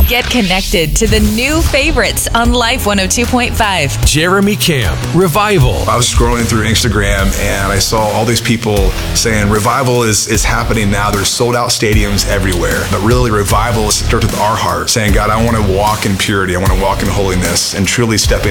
Get connected to the new favorites on Life 102.5. Jeremy Camp, Revival. I was scrolling through Instagram and I saw all these people saying revival is happening now. There's sold out stadiums everywhere. But really, revival starts with our heart, saying, God, I want to walk in purity. I want to walk in holiness and truly stepping